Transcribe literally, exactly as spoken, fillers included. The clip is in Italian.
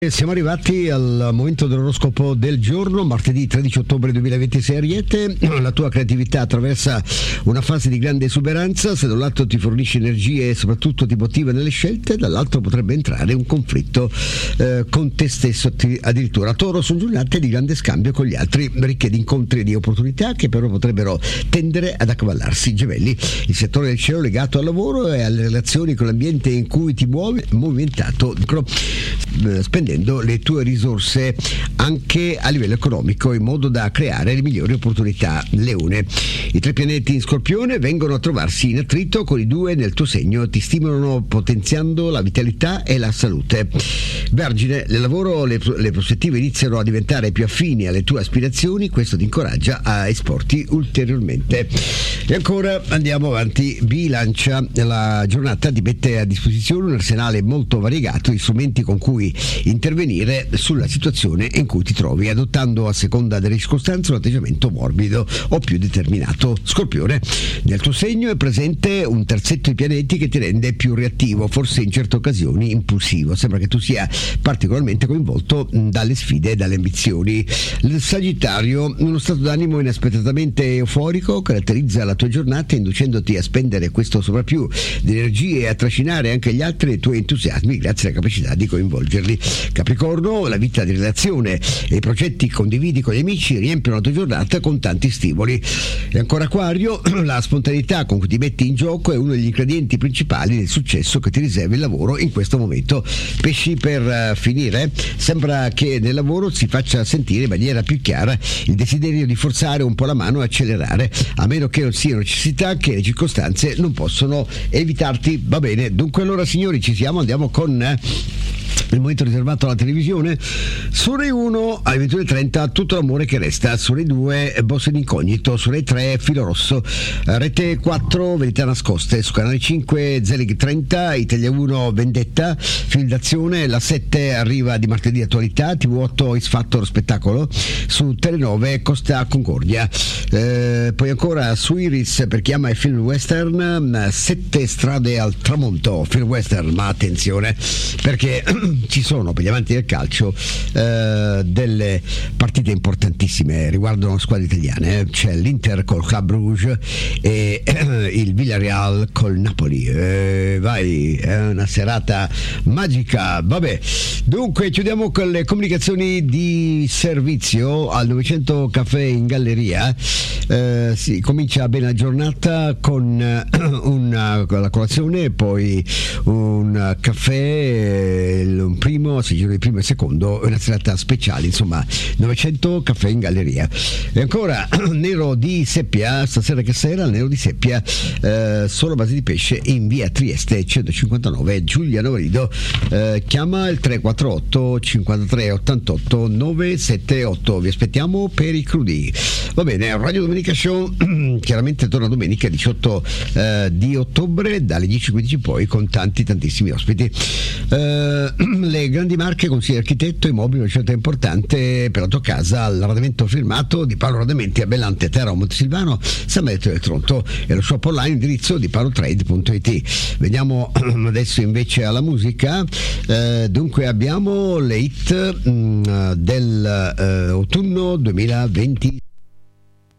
Siamo arrivati al momento dell'oroscopo del giorno, martedì tredici ottobre duemilaventisei. Ariete, la tua creatività attraversa una fase di grande esuberanza. Se da un lato ti fornisce energie e soprattutto ti motiva nelle scelte, dall'altro potrebbe entrare un conflitto eh, con te stesso addirittura. Toro, sono giornate di grande scambio con gli altri, ricche di incontri e di opportunità che però potrebbero tendere ad accavallarsi. Gemelli, il settore del cielo legato al lavoro e alle relazioni con l'ambiente in cui ti muovi movimentato, spendendo le tue risorse anche a livello economico in modo da creare le migliori opportunità. Leone, i tre pianeti in Scorpione vengono a trovarsi in attrito con i due nel tuo segno, ti stimolano potenziando la vitalità e la salute. Vergine, nel lavoro le, le prospettive iniziano a diventare più affini alle tue aspirazioni, questo ti incoraggia a esporti ulteriormente. E ancora andiamo avanti. Bilancia, la giornata ti mette a disposizione un arsenale molto variegato di strumenti con cui intervenire sulla situazione in cui ti trovi, adottando a seconda delle circostanze un atteggiamento morbido o più determinato. Scorpione, nel tuo segno è presente un terzetto di pianeti che ti rende più reattivo, forse in certe occasioni impulsivo. Sembra che tu sia particolarmente coinvolto dalle sfide e dalle ambizioni. Il Sagittario, uno stato d'animo inaspettatamente euforico caratterizza la tua giornata, inducendoti a spendere questo sovrappiù di energie e a trascinare anche gli altri nei tuoi entusiasmi grazie alla capacità di coinvolgerli. Capricorno, la vita di relazione e i progetti che condividi con gli amici riempiono la tua giornata con tanti stimoli. E ancora Acquario, la spontaneità con cui ti metti in gioco è uno degli ingredienti principali del successo che ti riserva il lavoro in questo momento. Pesci, per uh, finire, sembra che nel lavoro si faccia sentire in maniera più chiara il desiderio di forzare un po' la mano e accelerare, a meno che non sia necessità che le circostanze non possono evitarti. Va bene, dunque allora signori ci siamo, andiamo con eh, il momento riservato alla televisione. Su Rai uno alle ventuno e trenta Tutto l'amore che resta, su Rai due Boss in incognito, su Rai tre Filo rosso, Rete quattro Verità nascoste, su Canale cinque Zelig trenta, Italia uno Vendetta, film d'azione. La sette arriva di martedì attualità, T V otto X Factor spettacolo, su Telenove Costa Concordia. Eh, poi ancora su Iris, per chi ama il film western, Sette strade al tramonto, film western, ma attenzione perché ci sono per gli amanti del calcio eh, delle partite importantissime, riguardano squadre italiane, eh. C'è l'Inter col Club Brugge e eh, il Villarreal col Napoli. Eh, vai, è una serata magica. Vabbè, dunque chiudiamo con le comunicazioni di servizio. Al novecento Caffè in Galleria eh, si comincia bene la giornata con una, la colazione, poi un caffè, un primo, si gira il primo e il secondo, una serata speciale, insomma novecento Caffè in Galleria. E ancora nero di seppia, stasera che sera nero di seppia, eh, solo base di pesce in via Trieste centocinquantanove Giulia Novarido. Eh, chiama il tre quattro otto cinquantatré ottantotto novecentosettantotto, vi aspettiamo per i crudi. Va bene, Radio Domenica Show chiaramente torna domenica diciotto eh, di ottobre dalle dieci e quindici poi con tanti tantissimi ospiti. Eh, le grandi marche, consigli architetto, immobili, una scelta importante per la tua casa, l'arredamento firmato di Paolo Arredamenti a Bellante, Terra, Montesilvano, San Benedetto del Tronto, e lo shop online indirizzo di paolotrade punto it. Veniamo adesso invece alla musica. Eh, dunque abbiamo le hit mh, del eh, autunno duemilaventi.